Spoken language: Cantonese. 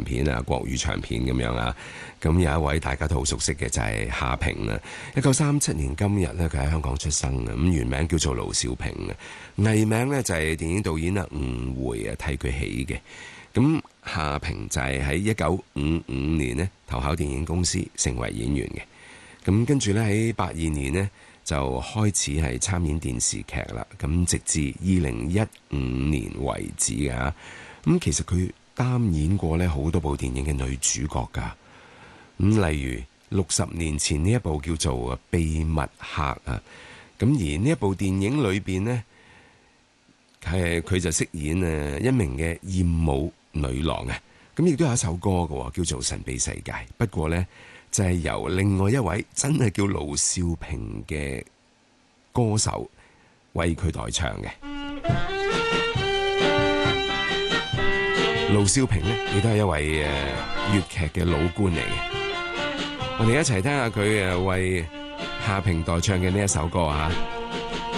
片啊，國語長片咁樣啊。咁有一位大家都好熟悉嘅就係夏平啦。1937年今日咧，佢喺香港出生嘅，咁原名叫做盧少平嘅，藝名咧就係電影導演啊吳回啊替佢起嘅。咁夏平就係喺1955年呢投考電影公司，成為演員嘅。咁跟住咧喺82年呢就開始係參演電視劇啦。咁直至2015年為止嘅。咁其實佢擔演過咧好多部電影嘅女主角㗎。咁例如60年前呢一部叫做《秘密客》啊。咁而呢一部電影裏邊呢，佢就飾演一名嘅艷舞女郎啊。咁亦都有一首歌嘅，叫做《神秘世界》。不過呢，就係由另外一位真係叫盧少平嘅歌手為佢代唱嘅。盧少平呢，亦都係一位粵劇嘅老倌嚟嘅。我哋一齊聽下佢為夏平代唱嘅呢一首歌啊！